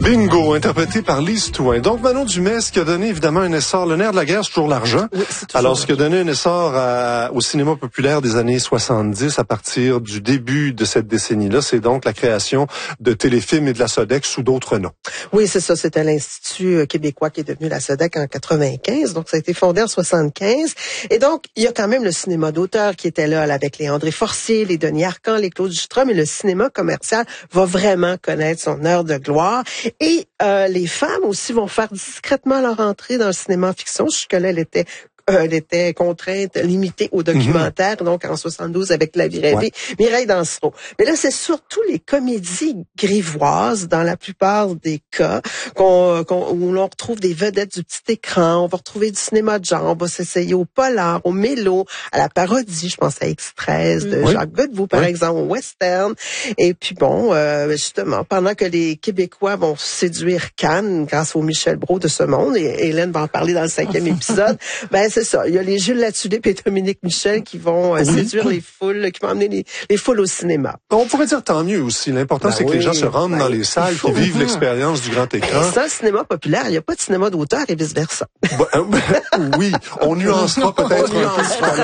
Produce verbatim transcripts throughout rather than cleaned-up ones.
Bingo, interprété par Lise Touin. Donc, Manon Dumais, ce qui a donné évidemment un essor, le nerf de la guerre, c'est toujours l'argent. Oui, c'est toujours Alors, ce qui a donné un essor à, au cinéma populaire des années soixante-dix, à partir du début de cette décennie-là, c'est donc la création de Téléfilm et de la Sodec sous d'autres noms. Oui, c'est ça. C'était l'Institut québécois qui est devenu la Sodec en quatre-vingt-quinze. Donc, ça a été fondé en soixante-quinze. Et donc, il y a quand même le cinéma d'auteur qui était là, là avec les André Forcier, les Denis Arcand, les Claude Jutras, mais le cinéma commercial va vraiment connaître son heure de gloire. Et euh, les femmes aussi vont faire discrètement leur entrée dans le cinéma fiction. Jusque-là, elle était Euh, elle était contrainte, limitée au documentaire, mm-hmm. donc en soixante-douze avec La vie rêvée, ouais. Mireille Dansereau. Mais là, c'est surtout les comédies grivoises, dans la plupart des cas, qu'on, qu'on, où l'on retrouve des vedettes du petit écran, on va retrouver du cinéma de genre, on va s'essayer au polar, au mélo, à la parodie, je pense à X treize de oui. Jacques Godbout, par oui. exemple, au western. Et puis bon, euh, justement, pendant que les Québécois vont séduire Cannes grâce au Michel Brault de ce monde, et Hélène va en parler dans le cinquième épisode, ben c'est ça. Il y a les Jules Latulippe et Dominique Michel qui vont euh, oui. séduire les foules, qui vont emmener les, les foules au cinéma. On pourrait dire tant mieux aussi. L'important, ben c'est oui, que les gens se rendent ben, dans les salles, qu'ils vivent l'expérience du grand écran. Et sans le cinéma populaire, il n'y a pas de cinéma d'auteur et vice-versa. Ben, ben, oui, on nuancera peut-être un peu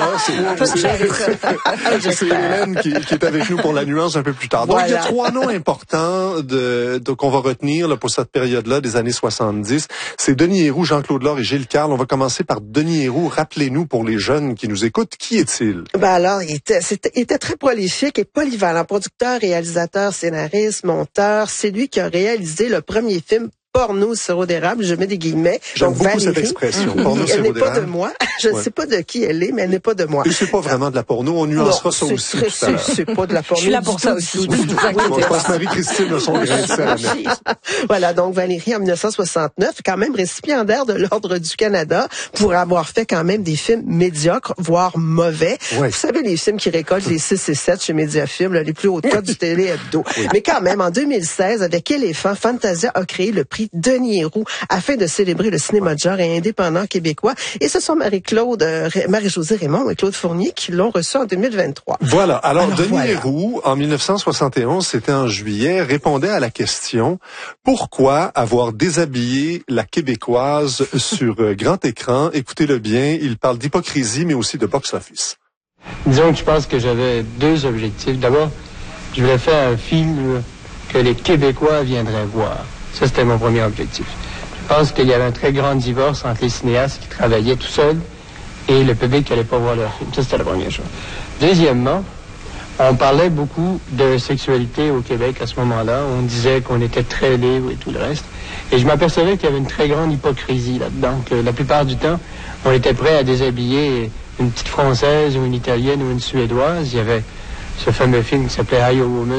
ce là. C'est Hélène qui, qui est avec nous pour la nuance un peu plus tard. Donc, voilà. Il y a trois noms importants de, de, qu'on va retenir là, pour cette période-là des années soixante-dix. C'est Denis Héroux, Jean-Claude Laure et Gilles Carle. On va commencer par Denis Héroux. Rappelez-nous pour les jeunes qui nous écoutent, qui est-il? Ben alors, il était, c'était, il était très prolifique et polyvalent. Producteur, réalisateur, scénariste, monteur. C'est lui qui a réalisé le premier film porno sirop d'érable, je mets des guillemets. J'aime donc, beaucoup Valérie, cette expression, porno elle n'est pas de d'érable. moi. Je ne ouais. sais pas de qui elle est, mais elle n'est pas de moi. Et c'est pas vraiment de la porno, on nuancera non, ça c'est aussi très, tout à l'heure. C'est, c'est pas de la porno. Je suis là pour ça aussi. Oui. Bon, je pense Marie-Christine a son grain de sel à mettre. Voilà, donc Valérie, en dix-neuf cent soixante-neuf, quand même récipiendaire de l'Ordre du Canada pour avoir fait quand même des films médiocres, voire mauvais. Ouais. Vous savez, les films qui récoltent les six et sept chez Mediafilm, là, les plus hautes cotes du Télé Hebdo. Oui. Mais quand même, en deux mille seize, avec Éléphant, Fantasia a créé le prix Denis Héroux afin de célébrer le cinéma de genre et indépendant québécois. Et ce sont Marie-Claude, euh, Marie-Josée Raymond et Claude Fournier qui l'ont reçu en deux mille vingt-trois. Voilà. Alors, Alors Denis voilà. Héroux, en dix-neuf cent soixante et onze, c'était en juillet, répondait à la question « Pourquoi avoir déshabillé la québécoise sur euh, grand écran ?» Écoutez-le bien, il parle d'hypocrisie, mais aussi de box-office. Disons que je pense que j'avais deux objectifs. D'abord, je voulais faire un film que les Québécois viendraient voir. Ça, c'était mon premier objectif. Je pense qu'il y avait un très grand divorce entre les cinéastes qui travaillaient tout seuls et le public qui n'allait pas voir leur film. Ça, c'était la première chose. Deuxièmement, on parlait beaucoup de sexualité au Québec à ce moment-là. On disait qu'on était très libre et tout le reste. Et je m'apercevais qu'il y avait une très grande hypocrisie là-dedans. Que la plupart du temps, on était prêt à déshabiller une petite Française ou une Italienne ou une Suédoise. Il y avait ce fameux film qui s'appelait I, A Woman.